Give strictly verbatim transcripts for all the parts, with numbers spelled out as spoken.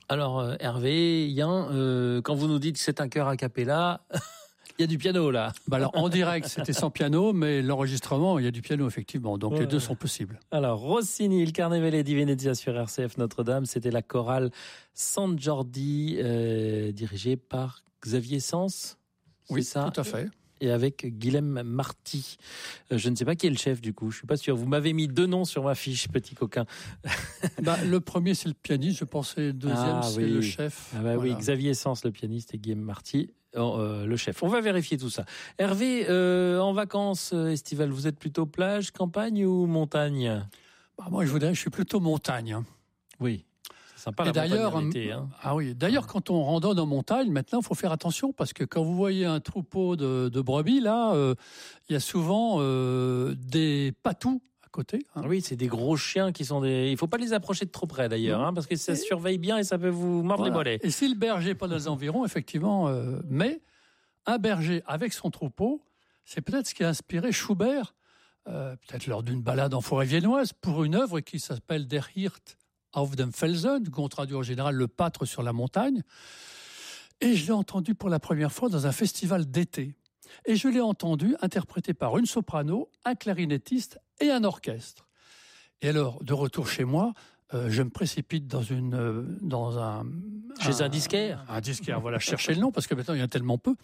Alors euh, Hervé, Yann, euh, quand vous nous dites que c'est un chœur a cappella, il y a du piano là. Bah alors en direct c'était sans piano, mais l'enregistrement il y a du piano effectivement, donc ouais. Les deux sont possibles. Alors Rossini, il Carnevale di Venezia sur R C F Notre-Dame, c'était la chorale San Giordi euh, dirigée par Xavier Sens. Oui, ça tout à fait. Et avec Guilhem Marty. Euh, je ne sais pas qui est le chef du coup, je suis pas sûr. Vous m'avez mis deux noms sur ma fiche, petit coquin. Bah, le premier c'est le pianiste, je pense, et le deuxième ah, c'est oui. le chef. Ah bah voilà. Oui, Xavier Sens, le pianiste, et Guilhem Marty, euh, le chef. On va vérifier tout ça. Hervé, euh, en vacances estivales, vous êtes plutôt plage, campagne ou montagne? Bah, moi je voudrais, je suis plutôt montagne. Hein. Oui. Sympa, et la d'ailleurs, montagne hein. ah oui, d'ailleurs, quand on randonne en montagne, maintenant, il faut faire attention parce que quand vous voyez un troupeau de, de brebis, là, euh, il y a souvent euh, des patous à côté. Hein. Oui, c'est des gros chiens qui sont des. Il faut pas les approcher de trop près d'ailleurs, mmh. hein, parce que ça et... surveille bien et ça peut vous mordre voilà. les mollets. Et si le berger n'est pas dans les environs, effectivement, euh, mais un berger avec son troupeau, c'est peut-être ce qui a inspiré Schubert, euh, peut-être lors d'une balade en forêt viennoise, pour une œuvre qui s'appelle Der Hirt auf dem Felsen, qu'on traduit en général le pâtre sur la montagne. Et je l'ai entendu pour la première fois dans un festival d'été. Et je l'ai entendu interprété par une soprano, un clarinettiste et un orchestre. Et alors, de retour chez moi, euh, je me précipite dans une, euh, dans un... Chez un, un disquaire. Un disquaire, voilà, chercher le nom, parce que maintenant il y en a tellement peu.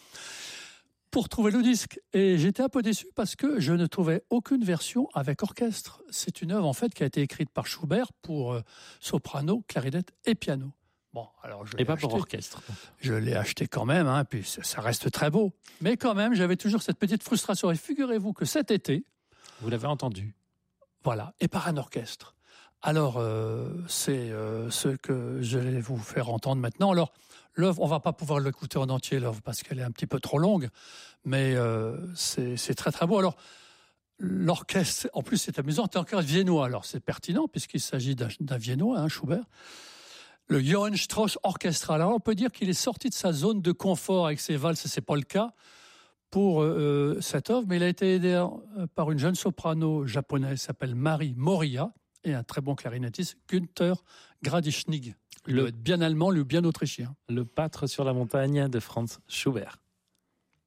Pour trouver le disque. Et j'étais un peu déçu parce que je ne trouvais aucune version avec orchestre. C'est une œuvre, en fait, qui a été écrite par Schubert pour euh, soprano, clarinette et piano. Bon, alors je l'ai Et pas acheté. pour orchestre. Je l'ai acheté quand même, hein, puis ça, ça reste très beau. Mais quand même, j'avais toujours cette petite frustration. Et figurez-vous que cet été... Vous l'avez entendu. Voilà, et par un orchestre. Alors, euh, c'est euh, ce que je vais vous faire entendre maintenant. Alors, l'œuvre, on va pas pouvoir l'écouter en entier, l'œuvre, parce qu'elle est un petit peu trop longue, mais euh, c'est, c'est très très beau. Alors, l'orchestre, en plus, c'est amusant, c'est un orchestre viennois. Alors, c'est pertinent, puisqu'il s'agit d'un, d'un viennois, hein, Schubert. Le Johann Strauss Orchestra. Alors, on peut dire qu'il est sorti de sa zone de confort avec ses valses, c'est pas le cas pour euh, cette œuvre, mais il a été aidé euh, par une jeune soprano japonaise qui s'appelle Mari Moria et un très bon clarinettiste, Günther Gradischnig. Il le... doit être bien allemand, lui bien autrichien. Le pâtre sur la montagne de Franz Schubert.